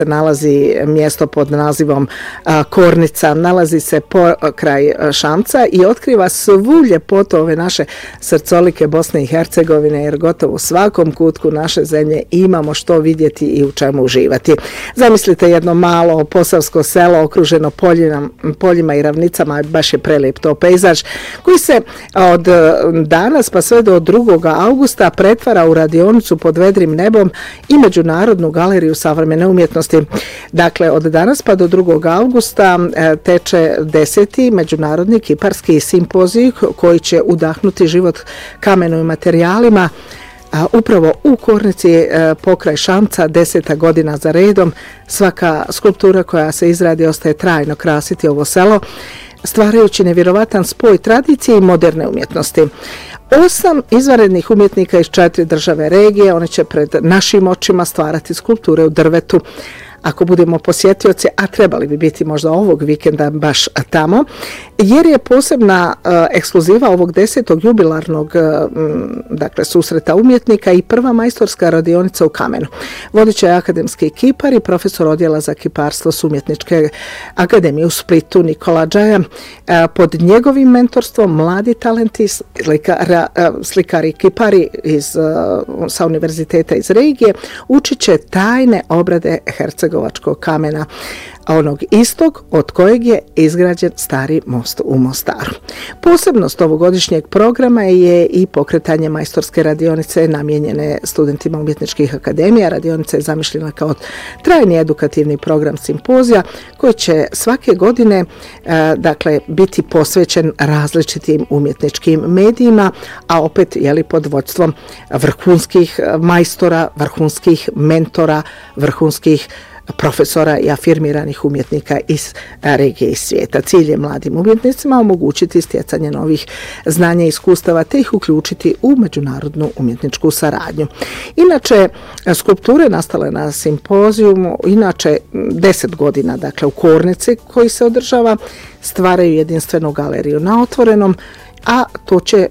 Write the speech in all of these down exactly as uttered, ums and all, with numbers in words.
nalazi mjesto pod nazivom a, Kornica, nalazi se pokraj Šamca i otkriva svu ljepotu ove naše srcolike Bosne i Hercegovine, jer gotovo u svakom kutku naše zemlje imamo što vidjeti i u čemu uživati. Zamislite jedno malo posavsko selo okruženo poljima, poljima i ravnicama, baš je prelijep to pejzaž, koji se od danas pa sve do drugog augusta pretvara u radionicu pod vedrim nebom i Međunarodnu galeriju savremene umjetnosti. Dakle, od danas pa do drugog augusta teče deseti Međunarodni kiparski simpozij koji će udahnuti život kamenu i materijalima. A upravo u Kornici pokraj Šamca, deseta godina za redom, svaka skulptura koja se izradi ostaje trajno krasiti ovo selo, stvarajući nevjerovatan spoj tradicije i moderne umjetnosti. Osam izvanrednih umjetnika iz četiri države regije, oni će pred našim očima stvarati skulpture u drvetu. Ako budemo posjetioci, a trebali bi biti možda ovog vikenda baš tamo, jer je posebna uh, ekskluziva ovog desetog jubilarnog uh, dakle, susreta umjetnika i prva majstorska radionica u kamenu. Vodit će akademski kipar i profesor odjela za kiparstvo s Umjetničke akademije u Splitu Nikola Džaja. Uh, pod njegovim mentorstvom mladi talenti, slikara, uh, slikari i kipari iz, uh, sa univerziteta iz regije učit će tajne obrade hercegovačkog kamena, onog istog od kojeg je izgrađen stari most u Mostaru. Posebnost ovogodišnjeg programa je i pokretanje majstorske radionice namijenjene studentima umjetničkih akademija. Radionica je zamišljena kao trajni edukativni program simpozija koji će svake godine e, dakle, biti posvećen različitim umjetničkim medijima, a opet jeli, pod vodstvom vrhunskih majstora, vrhunskih mentora, vrhunskih profesora i afirmiranih umjetnika iz regije i svijeta. Cilj je mladim umjetnicima omogućiti stjecanje novih znanja i iskustava te ih uključiti u međunarodnu umjetničku saradnju. Inače, skulpture nastale na simpozijumu, inače deset godina, dakle u Kornici koji se održava, stvaraju jedinstvenu galeriju na otvorenom, a to će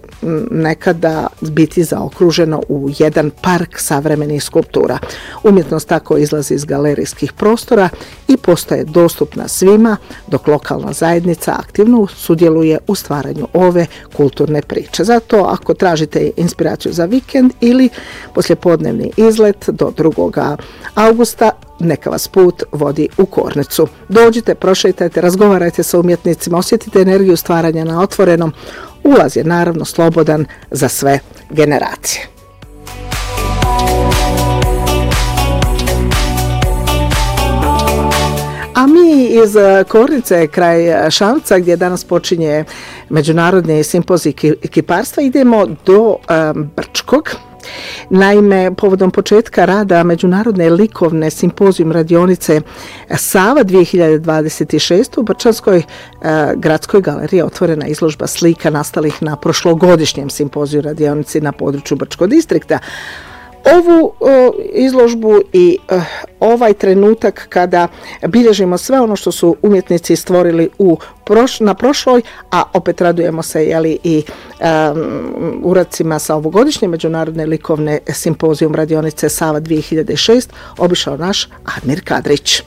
nekada biti zaokruženo u jedan park savremenih skulptura. Umjetnost tako izlazi iz galerijskih prostora i postaje dostupna svima, dok lokalna zajednica aktivno sudjeluje u stvaranju ove kulturne priče. Zato ako tražite inspiraciju za vikend ili poslijepodnevni izlet do drugog augusta, neka vas put vodi u Kornicu. Dođite, prošetajte, razgovarajte sa umjetnicima, osjetite energiju stvaranja na otvorenom. Ulaz je naravno slobodan za sve generacije. A mi iz Kornice, kraj Šamca, gdje danas počinje Međunarodni simpozij kiparstva, idemo do um, Brčkog. Naime, povodom početka rada Međunarodne likovne simpozijum radionice Sava dvije hiljade dvadeset šeste u Brčanskoj e, gradskoj galeriji otvorena izložba slika nastalih na prošlogodišnjem simpoziju radionici na području Brčkog distrikta. Ovu e, izložbu i e, ovaj trenutak kada bilježimo sve ono što su umjetnici stvorili u proš, na prošloj, a opet radujemo se jeli, i um, uradcima sa ovogodišnje Međunarodne likovne simpozijum radionice Sava dvije hiljade šeste obišao naš Admir Kadrić.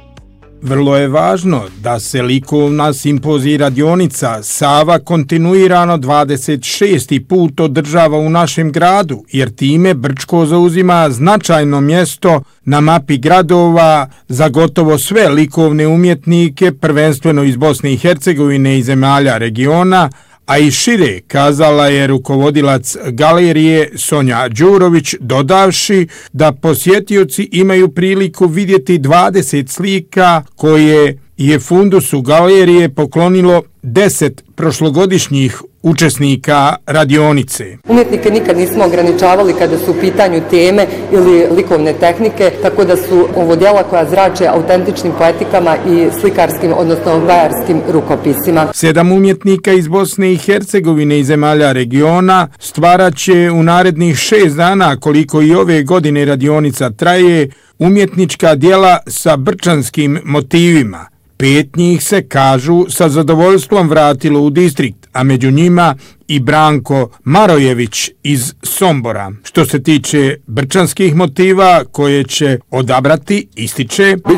Vrlo je važno da se likovna simpozij radionica Sava kontinuirano dvadeset šesti put održava u našem gradu, jer time Brčko zauzima značajno mjesto na mapi gradova za gotovo sve likovne umjetnike, prvenstveno iz Bosne i Hercegovine i zemalja regiona, a i šire, kazala je rukovodilac galerije Sonja Đurović, dodavši da posjetioci imaju priliku vidjeti dvadeset slika koje je fundusu galerije poklonilo deset prošlogodišnjih učesnika radionice. Umjetnike nikad nismo ograničavali kada su u pitanju teme ili likovne tehnike, tako da su ovo djela koja zrače autentičnim poetikama i slikarskim, odnosno vajarskim rukopisima. Sedam umjetnika iz Bosne i Hercegovine i zemalja regiona stvarat će u narednih šest dana, koliko i ove godine radionica traje, umjetnička djela sa brčanskim motivima. Pet njih se, kažu, sa zadovoljstvom vratilo u distrikt, a među njima i Branko Marojević iz Sombora. Što se tiče brčanskih motiva koje će odabrati, ističe: bit